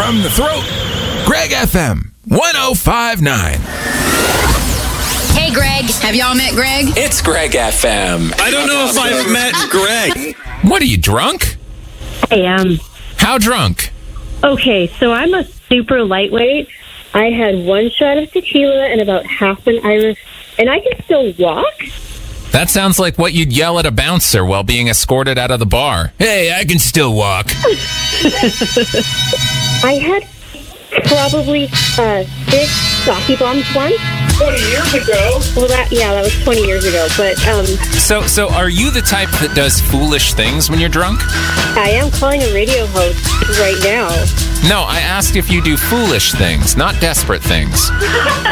from the throat. Greg FM 105.9. Hey, Greg. Have y'all met Greg? It's Greg FM. I don't know if I've met Greg. What, are you drunk? I am. How drunk? Okay, so I'm a super lightweight. I had one shot of tequila and about half an Irish, and I can still walk. That sounds like what you'd yell at a bouncer while being escorted out of the bar. Hey, I can still walk. I had probably 6 sake bombs once. 20 years ago. Well, that was 20 years ago. But So are you the type that does foolish things when you're drunk? I am calling a radio host right now. No, I asked if you do foolish things, not desperate things.